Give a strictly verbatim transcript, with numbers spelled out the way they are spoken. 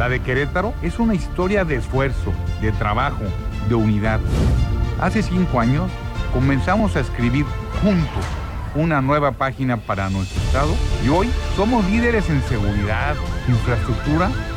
La de Querétaro es una historia de esfuerzo, de trabajo, de unidad. Hace cinco años comenzamos a escribir juntos una nueva página para nuestro estado y hoy somos líderes en seguridad, infraestructura